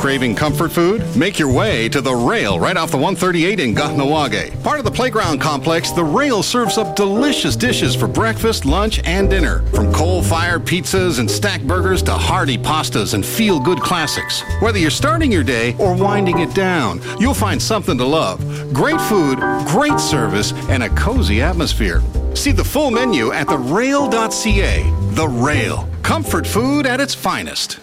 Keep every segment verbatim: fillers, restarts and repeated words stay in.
Craving comfort food? Make your way to The Rail right off the one thirty-eight in Kahnawake. Part of the playground complex, The Rail serves up delicious dishes for breakfast, lunch, and dinner. From coal-fired pizzas and stack burgers to hearty pastas and feel-good classics. Whether you're starting your day or winding it down, you'll find something to love. Great food, great service, and a cozy atmosphere. See the full menu at the rail dot c a. The Rail. Comfort food at its finest.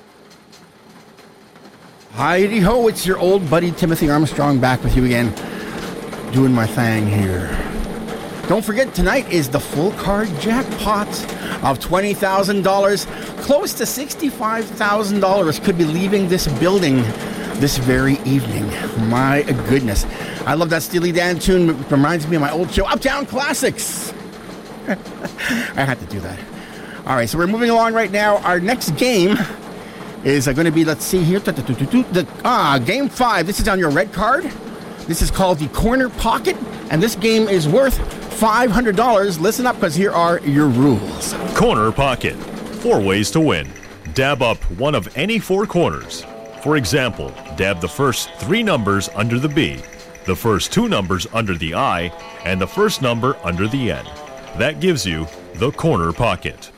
Hi-de-ho, it's your old buddy Timothy Armstrong back with you again, doing my thing here. Don't forget, tonight is the full card jackpot of twenty thousand dollars. Close to sixty-five thousand dollars could be leaving this building this very evening. My goodness. I love that Steely Dan tune. It reminds me of my old show, Uptown Classics. I had to do that. All right, so we're moving along right now. Our next game is uh, going to be, let's see here, the, ah, game five. This is on your red card. This is called the Corner Pocket, and this game is worth five hundred dollars. Listen up, because here are your rules. Corner Pocket. Four ways to win. Dab up one of any four corners. For example, dab the first three numbers under the B, the first two numbers under the I, and the first number under the N. That gives you the Corner Pocket.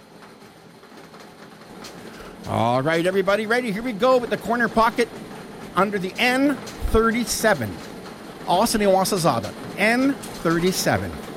All right, everybody ready? Here we go with the Corner Pocket under the N thirty-seven. Austin Iwasazada, N thirty-seven.